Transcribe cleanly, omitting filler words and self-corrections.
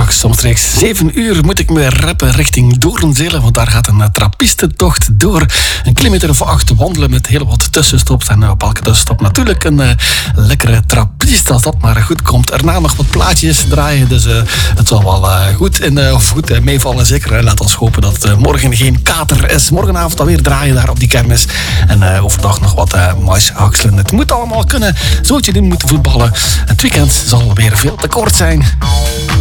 Straks omstreeks 7 uur moet ik me reppen richting Doornzele, want daar gaat een trappistentocht door. Een kilometer of 8 wandelen met heel wat tussenstops. En op elke tussenstop natuurlijk een lekkere trappist, als dat maar goed komt. Erna nog wat plaatjes draaien, dus het zal wel goed meevallen. Zeker, laat ons hopen dat het morgen geen kater is. Morgenavond alweer draaien daar op die kermis. En overdag nog wat mais hakselen. Het moet allemaal kunnen. Zootje in moeten voetballen. Het weekend zal weer veel te kort zijn.